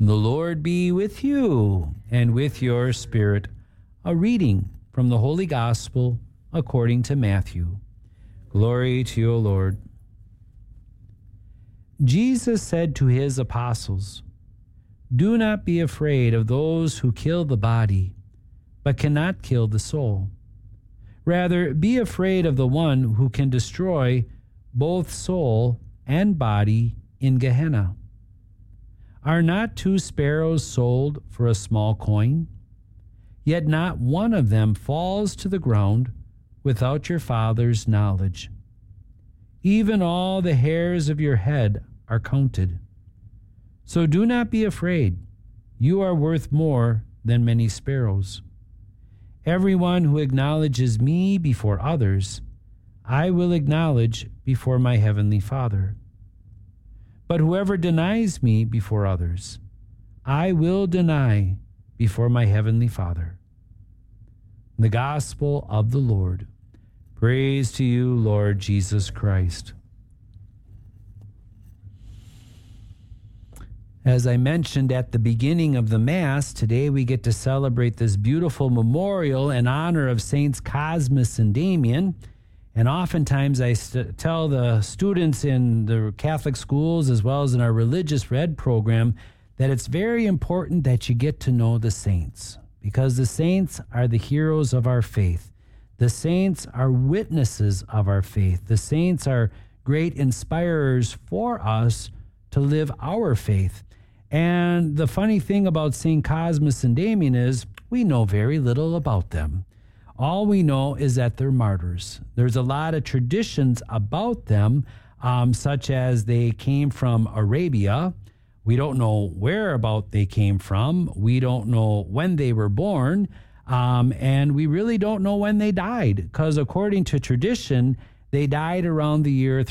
The Lord be with you and with your spirit. A reading from the Holy Gospel according to Matthew. Glory to you, O Lord. Jesus said to his apostles, "Do not be afraid of those who kill the body, but cannot kill the soul. Rather, be afraid of the one who can destroy both soul and body in Gehenna. Are not 2 sparrows sold for a small coin? Yet not one of them falls to the ground without your Father's knowledge. Even all the hairs of your head are counted. So do not be afraid. You are worth more than many sparrows. Everyone who acknowledges me before others, I will acknowledge before my heavenly Father. But whoever denies me before others, I will deny before my heavenly Father." The Gospel of the Lord. Praise to you, Lord Jesus Christ. As I mentioned at the beginning of the Mass, today we get to celebrate this beautiful memorial in honor of Saints Cosmas and Damian. And oftentimes I tell the students in the Catholic schools as well as in our religious ed program that it's very important that you get to know the saints, because the saints are the heroes of our faith. The saints are witnesses of our faith. The saints are great inspirers for us to live our faith. And the funny thing about St. Cosmas and Damian is we know very little about them. All we know is that they're martyrs. There's a lot of traditions about them, such as they came from Arabia. We don't know whereabout they came from. We don't know when they were born. And we really don't know when they died, because according to tradition, they died around the year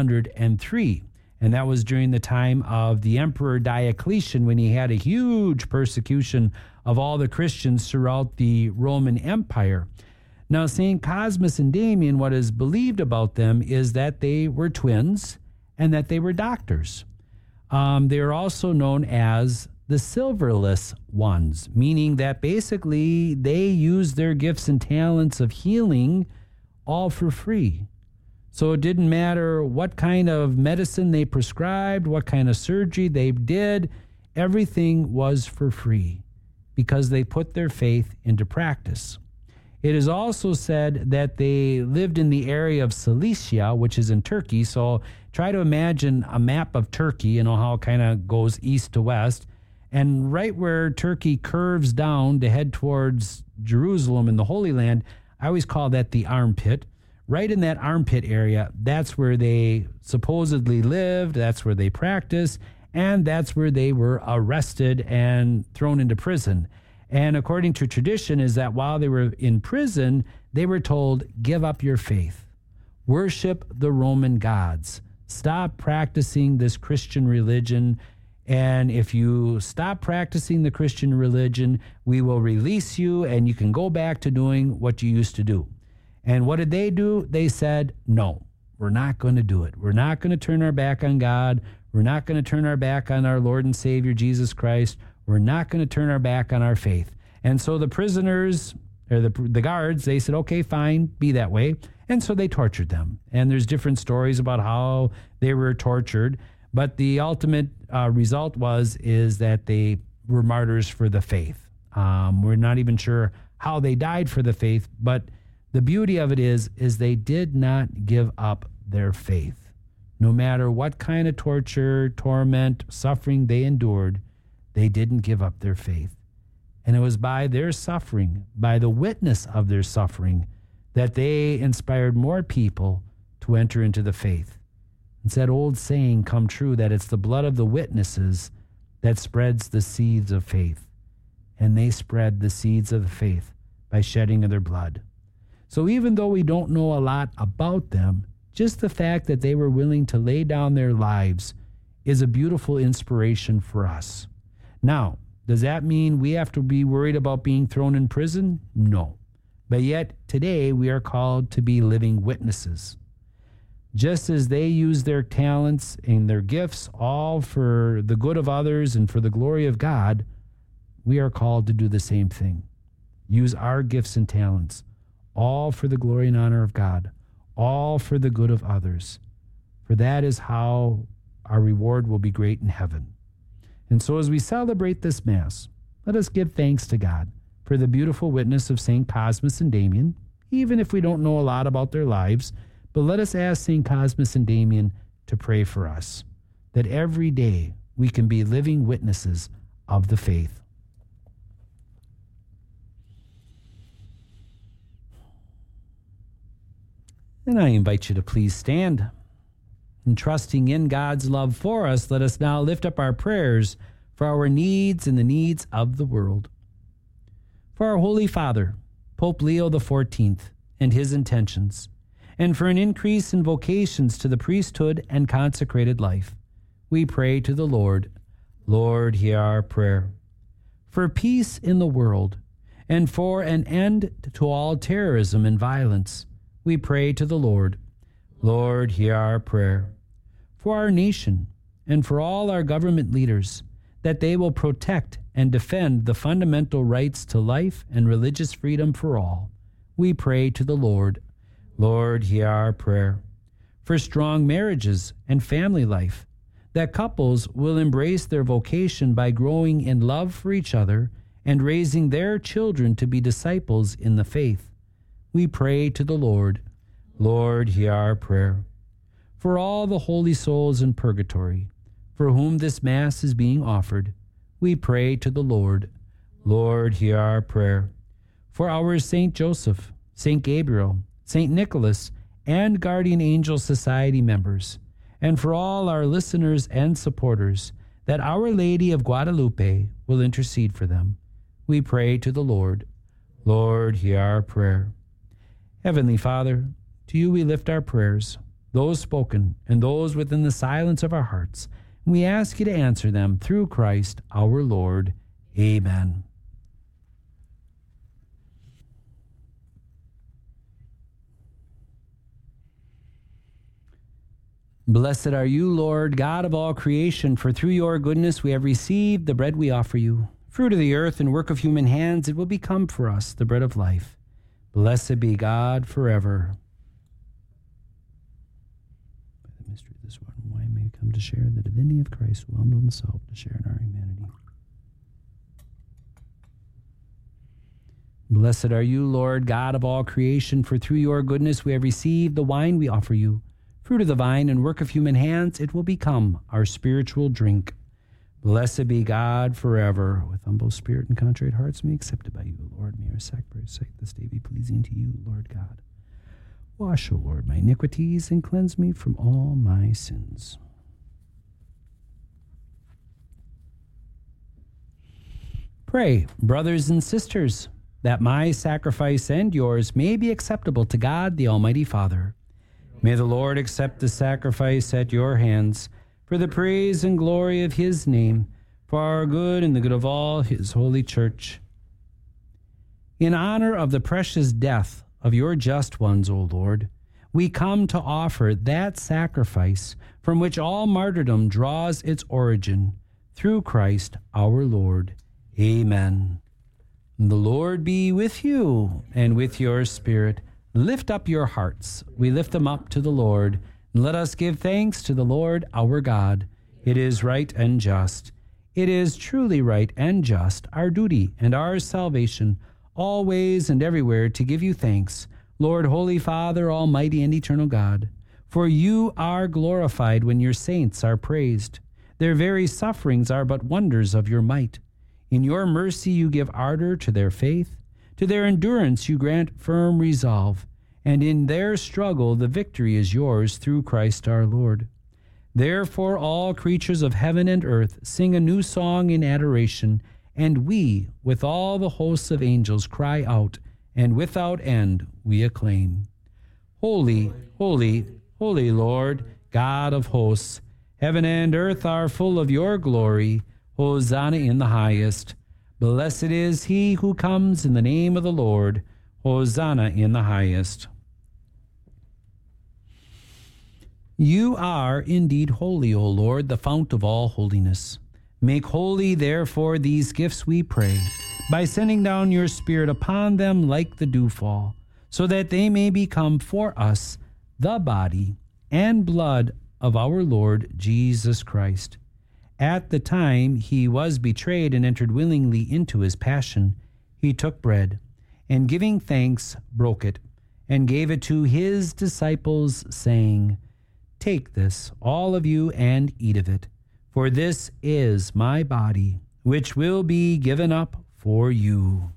303. And that was during the time of the Emperor Diocletian, when he had a huge persecution of all the Christians throughout the Roman Empire. Now, St. Cosmas and Damian, what is believed about them is that they were twins and that they were doctors. They are also known as the silverless ones, meaning that basically they used their gifts and talents of healing all for free. So it didn't matter what kind of medicine they prescribed, what kind of surgery they did, everything was for free because they put their faith into practice. It is also said that they lived in the area of Cilicia, which is in Turkey. So try to imagine a map of Turkey, you know how it kind of goes east to west. And right where Turkey curves down to head towards Jerusalem in the Holy Land, I always call that the armpit. Right in that armpit area, that's where they supposedly lived, that's where they practiced, and that's where they were arrested and thrown into prison. And according to tradition is that while they were in prison, they were told, give up your faith, worship the Roman gods, stop practicing this Christian religion, and if you stop practicing the Christian religion, we will release you and you can go back to doing what you used to do. And what did they do? They said, no, we're not going to do it. We're not going to turn our back on God. We're not going to turn our back on our Lord and Savior, Jesus Christ. We're not going to turn our back on our faith. And so the prisoners, or the guards, they said, okay, fine, be that way. And so they tortured them. And there's different stories about how they were tortured. But the ultimate result is that they were martyrs for the faith. We're not even sure how they died for the faith, but the beauty of it is they did not give up their faith. No matter what kind of torture, torment, suffering they endured, they didn't give up their faith. And it was by their suffering, by the witness of their suffering, that they inspired more people to enter into the faith. It's that old saying come true that it's the blood of the witnesses that spreads the seeds of faith. And they spread the seeds of the faith by shedding of their blood. So even though we don't know a lot about them, just the fact that they were willing to lay down their lives is a beautiful inspiration for us. Now, does that mean we have to be worried about being thrown in prison? No. But yet, today, we are called to be living witnesses. just as they use their talents and their gifts all for the good of others and for the glory of God, we are called to do the same thing. Use our gifts and talents, all for the glory and honor of God, all for the good of others. For that is how our reward will be great in heaven. And so as we celebrate this Mass, let us give thanks to God for the beautiful witness of St. Cosmas and Damian, even if we don't know a lot about their lives. But let us ask St. Cosmas and Damian to pray for us, that every day we can be living witnesses of the faith. And I invite you to please stand. And trusting in God's love for us, let us now lift up our prayers for our needs and the needs of the world. For our Holy Father, Pope Leo XIV, and his intentions, and for an increase in vocations to the priesthood and consecrated life, we pray to the Lord. Lord, hear our prayer. For peace in the world, and for an end to all terrorism and violence, we pray to the Lord. Lord, hear our prayer. For our nation and for all our government leaders, that they will protect and defend the fundamental rights to life and religious freedom for all, we pray to the Lord. Lord, hear our prayer. For strong marriages and family life, that couples will embrace their vocation by growing in love for each other and raising their children to be disciples in the faith, we pray to the Lord. Lord, hear our prayer. For all the holy souls in purgatory, for whom this Mass is being offered, we pray to the Lord. Lord, hear our prayer. For our Saint Joseph, Saint Gabriel, Saint Nicholas, and Guardian Angel Society members, and for all our listeners and supporters, that Our Lady of Guadalupe will intercede for them, we pray to the Lord. Lord, hear our prayer. Heavenly Father, to you we lift our prayers, those spoken and those within the silence of our hearts. And we ask you to answer them through Christ our Lord. Amen. Blessed are you, Lord, God of all creation, for through your goodness we have received the bread we offer you. Fruit of the earth and work of human hands, it will become for us the bread of life. Blessed be God forever. By the mystery of this one wine may come to share the divinity of Christ, who humbled himself to share in our humanity. Blessed are you, Lord, God of all creation, for through your goodness we have received the wine we offer you. Fruit of the vine and work of human hands, it will become our spiritual drink. Blessed be God forever. With humble spirit and contrite hearts, may accepted by you, Lord. May our sacrifice this day be pleasing to you, Lord God. Wash, O Lord, my iniquities, and cleanse me from all my sins. Pray, brothers and sisters, that my sacrifice and yours may be acceptable to God, the Almighty Father. May the Lord accept the sacrifice at your hands, for the praise and glory of his name, for our good and the good of all his holy church. In honor of the precious death of your just ones, O Lord, we come to offer that sacrifice from which all martyrdom draws its origin, through Christ our Lord. Amen. The Lord be with you and with your spirit. Lift up your hearts. We lift them up to the Lord. Let us give thanks to the Lord our God. It is right and just. It is truly right and just, our duty and our salvation, always and everywhere to give you thanks, Lord, Holy Father, Almighty and eternal God. For you are glorified when your saints are praised. Their very sufferings are but wonders of your might. In your mercy you give ardor to their faith. To their endurance you grant firm resolve, and in their struggle the victory is yours through Christ our Lord. Therefore all creatures of heaven and earth sing a new song in adoration, and we, with all the hosts of angels, cry out, and without end we acclaim. Holy, holy, holy Lord, God of hosts, heaven and earth are full of your glory. Hosanna in the highest. Blessed is he who comes in the name of the Lord. Hosanna in the highest. You are indeed holy, O Lord, the fount of all holiness. Make holy, therefore, these gifts, we pray, by sending down your Spirit upon them like the dewfall, so that they may become for us the body and blood of our Lord Jesus Christ. At the time he was betrayed and entered willingly into his passion, he took bread, and giving thanks, broke it, and gave it to his disciples, saying, Take this, all of you, and eat of it, for this is my body, which will be given up for you.